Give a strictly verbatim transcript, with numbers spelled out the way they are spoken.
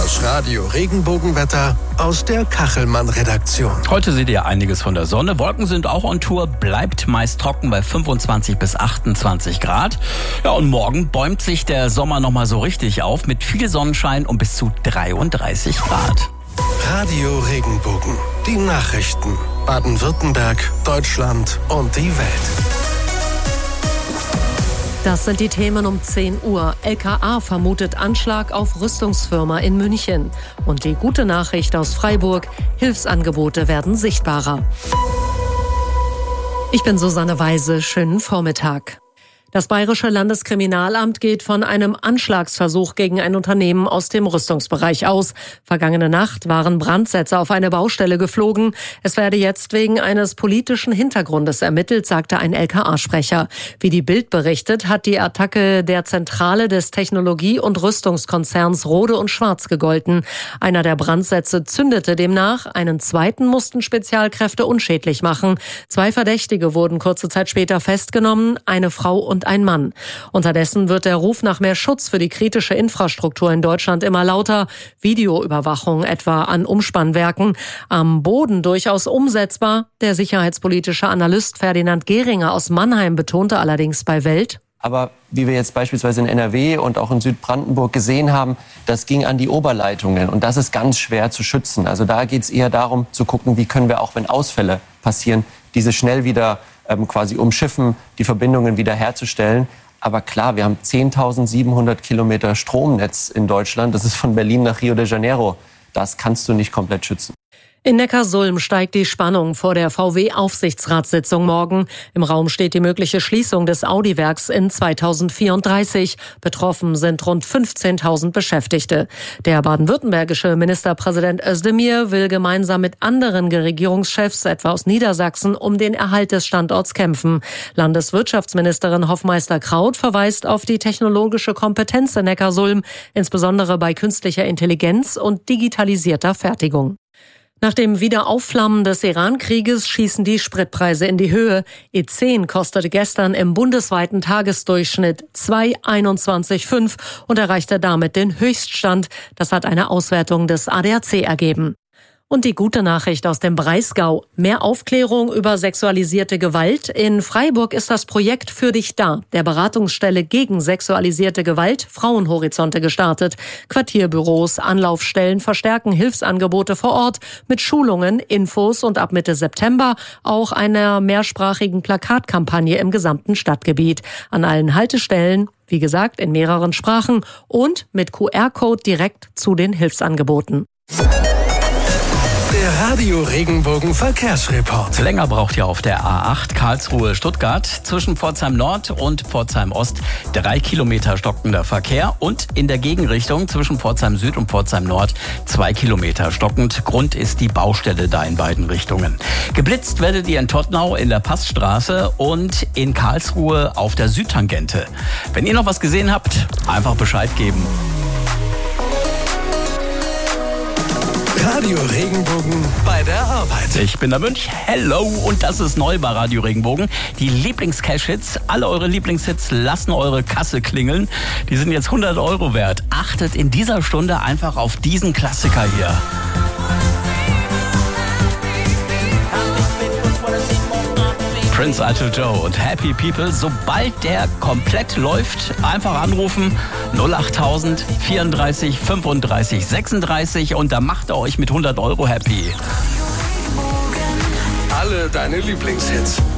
Das Radio-Regenbogenwetter aus der Kachelmann-Redaktion. Heute seht ihr einiges von der Sonne. Wolken sind auch on Tour, bleibt meist trocken bei fünfundzwanzig bis achtundzwanzig Grad. Ja, und morgen bäumt sich der Sommer nochmal so richtig auf mit viel Sonnenschein und bis zu dreiunddreißig Grad. Radio Regenbogen. Die Nachrichten. Baden-Württemberg, Deutschland und die Welt. Das sind die Themen um zehn Uhr. L K A vermutet Anschlag auf Rüstungsfirma in München. Und die gute Nachricht aus Freiburg: Hilfsangebote werden sichtbarer. Ich bin Susanne Weise. Schönen Vormittag. Das Bayerische Landeskriminalamt geht von einem Anschlagsversuch gegen ein Unternehmen aus dem Rüstungsbereich aus. Vergangene Nacht waren Brandsätze auf eine Baustelle geflogen. Es werde jetzt wegen eines politischen Hintergrundes ermittelt, sagte ein L K A-Sprecher. Wie die Bild berichtet, hat die Attacke der Zentrale des Technologie- und Rüstungskonzerns Rohde und Schwarz gegolten. Einer der Brandsätze zündete demnach, einen zweiten mussten Spezialkräfte unschädlich machen. Zwei Verdächtige wurden kurze Zeit später festgenommen, eine Frau und und ein Mann. Unterdessen wird der Ruf nach mehr Schutz für die kritische Infrastruktur in Deutschland immer lauter. Videoüberwachung etwa an Umspannwerken. Am Boden durchaus umsetzbar. Der sicherheitspolitische Analyst Ferdinand Gehringer aus Mannheim betonte allerdings bei Welt: Aber wie wir jetzt beispielsweise in N R W und auch in Südbrandenburg gesehen haben, das ging an die Oberleitungen. Und das ist ganz schwer zu schützen. Also da geht es eher darum zu gucken, wie können wir auch, wenn Ausfälle passieren, diese schnell wieder ähm, quasi umschiffen, die Verbindungen wieder herzustellen. Aber klar, wir haben zehntausendsiebenhundert Kilometer Stromnetz in Deutschland. Das ist von Berlin nach Rio de Janeiro. Das kannst du nicht komplett schützen. In Neckarsulm steigt die Spannung vor der V W-Aufsichtsratssitzung morgen. Im Raum steht die mögliche Schließung des Audi-Werks in zweitausendvierunddreißig. Betroffen sind rund fünfzehntausend Beschäftigte. Der baden-württembergische Ministerpräsident Özdemir will gemeinsam mit anderen Regierungschefs, etwa aus Niedersachsen, um den Erhalt des Standorts kämpfen. Landeswirtschaftsministerin Hoffmeister-Kraut verweist auf die technologische Kompetenz in Neckarsulm, insbesondere bei künstlicher Intelligenz und digitalisierter Fertigung. Nach dem Wiederaufflammen des Iran-Krieges schießen die Spritpreise in die Höhe. E zehn kostete gestern im bundesweiten Tagesdurchschnitt zwei Komma einundzwanzig Komma fünf und erreichte damit den Höchststand. Das hat eine Auswertung des A D A C ergeben. Und die gute Nachricht aus dem Breisgau: Mehr Aufklärung über sexualisierte Gewalt. In Freiburg ist das Projekt Für dich da, der Beratungsstelle gegen sexualisierte Gewalt, Frauenhorizonte, gestartet. Quartierbüros, Anlaufstellen verstärken Hilfsangebote vor Ort mit Schulungen, Infos und ab Mitte September auch einer mehrsprachigen Plakatkampagne im gesamten Stadtgebiet. An allen Haltestellen, wie gesagt, in mehreren Sprachen und mit Q R-Code direkt zu den Hilfsangeboten. Der Radio Regenbogen Verkehrsreport. Länger braucht ihr auf der A acht Karlsruhe-Stuttgart zwischen Pforzheim Nord und Pforzheim Ost drei Kilometer stockender Verkehr und in der Gegenrichtung zwischen Pforzheim Süd und Pforzheim Nord zwei Kilometer stockend. Grund ist die Baustelle da in beiden Richtungen. Geblitzt werdet ihr in Tottnau in der Passstraße und in Karlsruhe auf der Südtangente. Wenn ihr noch was gesehen habt, einfach Bescheid geben. Radio Regenbogen bei der Arbeit. Ich bin der Mönch, hello, und das ist neu bei Radio Regenbogen. Die Lieblings-Cash-Hits, alle eure Lieblingshits lassen eure Kasse klingeln. Die sind jetzt hundert Euro wert. Achtet in dieser Stunde einfach auf diesen Klassiker hier. Prince Alto Joe und Happy People. Sobald der komplett läuft, einfach anrufen null achttausend vierunddreißig fünfunddreißig sechsunddreißig und da macht er euch mit hundert Euro happy. Alle deine Lieblingshits.